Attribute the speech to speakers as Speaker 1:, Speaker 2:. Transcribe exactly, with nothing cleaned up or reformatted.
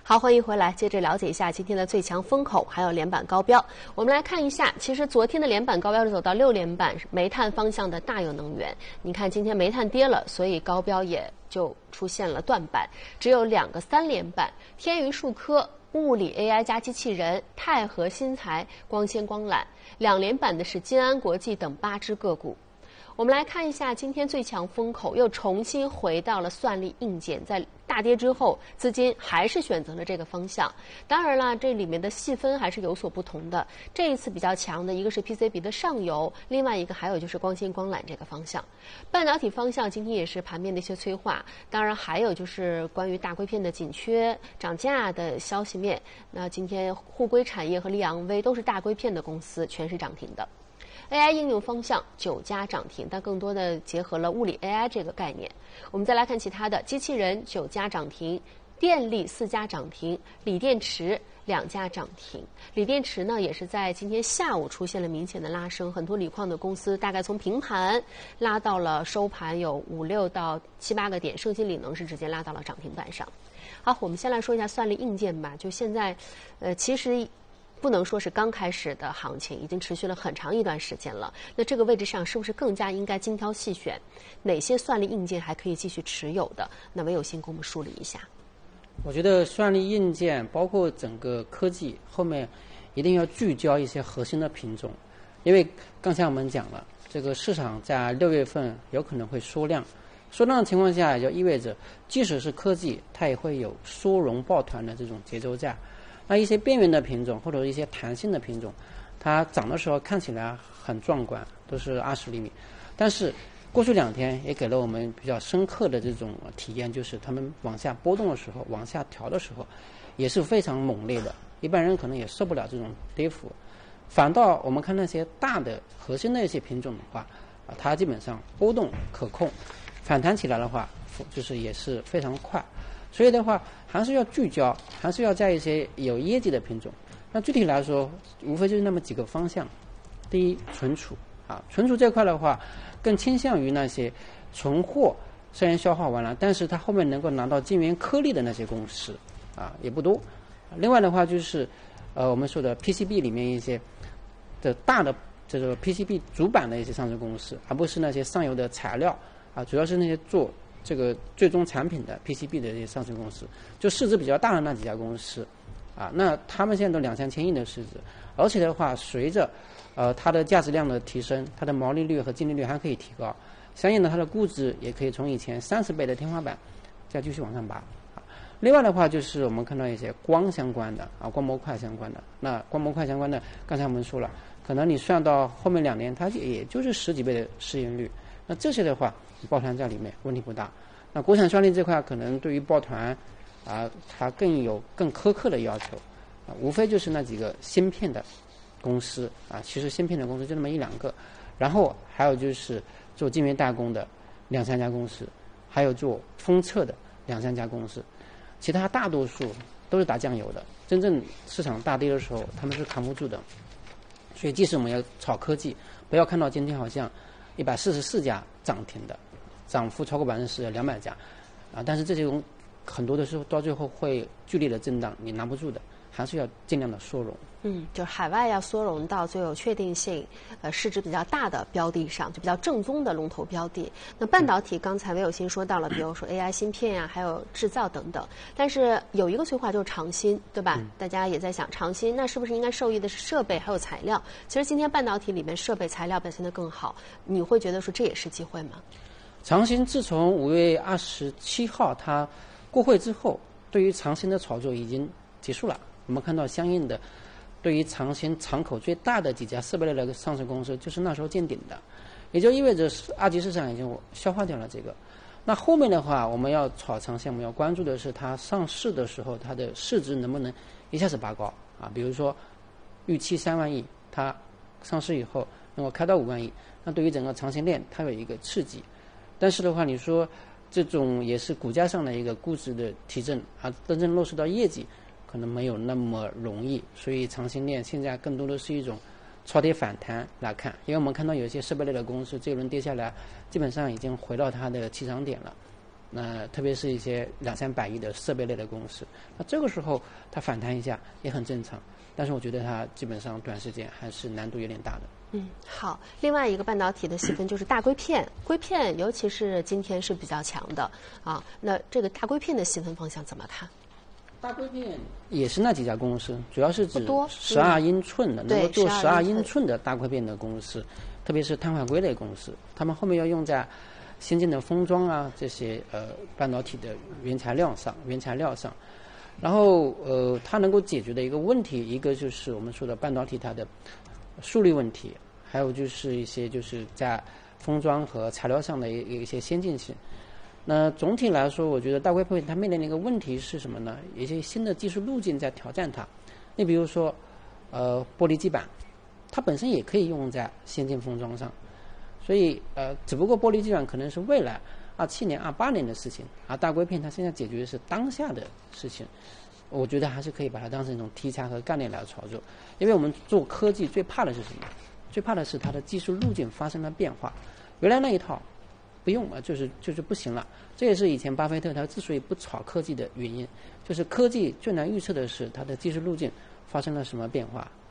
Speaker 1: 好，欢迎回来，接着了解一下今天的最强风口，还有连板高标。我们来看一下，其实昨天的连板高标是走到六连板，煤炭方向的大有能源。你看今天煤炭跌了，所以高标也就出现了断板，只有两个三连板：天娱数科、物理 A I 加机器人、泰和新材、光纤光缆。两连板的是金安国际等八只个股。我们来看一下今天最强风口又重新回到了算力硬件，在大跌之后，资金还是选择了这个方向。当然了，这里面的细分还是有所不同的。这一次比较强的一个是 P C B 的上游，另外一个还有就是光纤光缆这个方向。半导体方向今天也是盘面的一些催化，当然还有就是关于大硅片的紧缺、涨价的消息面。那今天沪硅产业和力昂微都是大硅片的公司，全是涨停的。A I 应用方向九家涨停，但更多的结合了物理 A I 这个概念。我们再来看其他的，机器人九家涨停，电力四家涨停，锂电池两家涨停。锂电池呢，也是在今天下午出现了明显的拉升，很多锂矿的公司大概从平盘拉到了收盘有五六到七八个点，盛鑫锂能是直接拉到了涨停板上。好，我们先来说一下算力硬件吧。就现在，呃，其实不能说是刚开始的行情，已经持续了很长一段时间了。那这个位置上是不是更加应该精挑细选？哪些算力硬件还可以继续持有的？那韦有心给我们梳理一下。
Speaker 2: 我觉得算力硬件包括整个科技后面一定要聚焦一些核心的品种，因为刚才我们讲了，这个市场在六月份有可能会缩量，缩量的情况下，也就意味着即使是科技，它也会有缩容抱团的这种节奏在。那一些边缘的品种或者一些弹性的品种，它涨的时候看起来很壮观，都是二十厘米，但是过去两天也给了我们比较深刻的这种体验，就是它们往下波动的时候，往下调的时候，也是非常猛烈的，一般人可能也受不了这种跌幅。反倒我们看那些大的核心的一些品种的话，啊，它基本上波动可控，反弹起来的话，就是也是非常快。所以的话，还是要聚焦，还是要在一些有业绩的品种。那具体来说，无非就是那么几个方向。第一，存储啊，存储这块的话，更倾向于那些存货虽然消化完了，但是它后面能够拿到晶圆颗粒的那些公司啊，也不多。另外的话就是，呃，我们说的 P C B 里面一些的大的这个 P C B 主板的一些上市公司，而不是那些上游的材料啊，主要是那些做这个最终产品的 P C B 的这些上市公司，就市值比较大的那几家公司，啊，那他们现在都两三千亿的市值，而且的话，随着呃它的价值量的提升，它的毛利率和净利率还可以提高，相应的它的估值也可以从以前三十倍的天花板再继续往上拔。啊，另外的话就是我们看到一些光相关的啊，光模块相关的，那光模块相关的，刚才我们说了，可能你算到后面两年，它也就是十几倍的市盈率，那这些的话，抱团在里面问题不大。那国产算力这块可能对于抱团啊，它更有更苛刻的要求啊，无非就是那几个芯片的公司啊，其实芯片的公司就那么一两个，然后还有就是做晶圆代工的两三家公司，还有做封测的两三家公司，其他大多数都是打酱油的，真正市场大跌的时候他们是扛不住的。所以即使我们要炒科技，不要看到今天好像一百四十四家涨停的，涨幅超过百分之十，两百家，啊，但是这种很多的时候到最后会剧烈的震荡，你拿不住的，还是要尽量的缩容。
Speaker 1: 嗯，就是海外要缩容到最有确定性、呃市值比较大的标的上，就比较正宗的龙头标的。那半导体刚才韦有心说到了，比如说 A I 芯片啊，还有制造等等。但是有一个催化就是长芯，对吧？嗯、大家也在想长芯，那是不是应该受益的是设备还有材料？其实今天半导体里面设备材料表现得更好，你会觉得说这也是机会吗？
Speaker 2: 长芯自从五月二十七号它过会之后，对于长芯的炒作已经结束了。我们看到相应的对于长芯敞口最大的几家设备类的上市公司，就是那时候见顶的，也就意味着二级市场已经消化掉了这个。那后面的话，我们要炒长线，我们要关注的是它上市的时候，它的市值能不能一下子拔高啊？比如说预期三万亿，它上市以后能够开到五万亿，那对于整个长芯链它有一个刺激。但是的话，你说这种也是股价上的一个估值的提振啊，真正落实到业绩可能没有那么容易，所以长芯链现在更多的是一种超跌反弹来看，因为我们看到有些设备类的公司这一轮跌下来，基本上已经回到它的起涨点了。 那特别是一些两三百亿的设备类的公司，那这个时候它反弹一下也很正常。但是我觉得它基本上短时间还是难度有点大的。
Speaker 1: 嗯，好。另外一个半导体的细分就是大硅片，硅片尤其是今天是比较强的啊。那这个大硅片的细分方向怎么看？
Speaker 2: 大硅片也是那几家公司，主要是指十二英寸的，
Speaker 1: 嗯、
Speaker 2: 能够做十二英寸的大硅片的公司，特别是碳化硅类公司，他们后面要用在先进的封装啊这些呃半导体的原材料上，原材料上。然后呃，它能够解决的一个问题，一个就是我们说的半导体它的速率问题，还有就是一些就是在封装和材料上的一一些先进性。那总体来说，我觉得大硅片它面临的一个问题是什么呢？有一些新的技术路径在挑战它。你比如说，呃，玻璃基板，它本身也可以用在先进封装上，所以呃，只不过玻璃基板可能是未来二七年、二八年的事情，而大硅片它现在解决的是当下的事情。我觉得还是可以把它当成一种题材和概念来炒作，因为我们做科技最怕的是什么？最怕的是它的技术路径发生了变化。原来那一套不用啊，就是就是不行了。这也是以前巴菲特他之所以不炒科技的原因，就是科技最难预测的是它的技术路径发生了什么变化。